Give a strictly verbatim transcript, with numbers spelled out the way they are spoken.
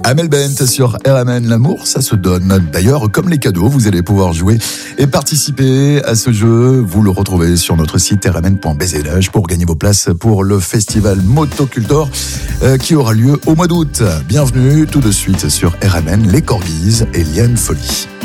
Amel Bent sur R M N, l'amour ça se donne. D'ailleurs, comme les cadeaux, vous allez pouvoir jouer et participer à ce jeu. Vous le retrouvez sur notre site r m n point b z h pour gagner vos places pour le festival Motocultor euh, qui aura lieu au mois d'août. Bienvenue tout de suite sur R M N, les Corgis et Liane Folly.